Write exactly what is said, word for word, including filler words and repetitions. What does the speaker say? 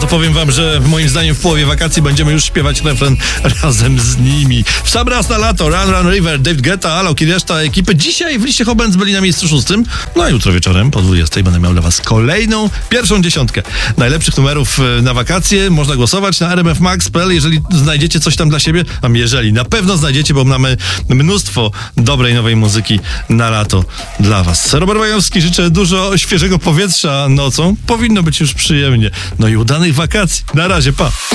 to powiem wam, że moim zdaniem w połowie wakacji będziemy już śpiewać refren razem z nimi. W sam raz na lato, Run Run River, David Guetta, Alok i reszta ekipy. Dzisiaj w liście Hobens byli na miejscu szóstym. No a jutro wieczorem po dwudziestej będę miał dla was kolejną, pierwszą dziesiątkę najlepszych numerów na wakacje. Można głosować na r m f max kropka p l, jeżeli znajdziecie coś tam dla siebie. Tam jeżeli, na pewno znajdziecie, bo mamy mnóstwo dobrej, nowej muzyki na lato dla was. Robert Majowski, życzę dużo świeżego powietrza nocą. Powinno być już przyjemnie. No i udanych wakacji. Na razie, pa!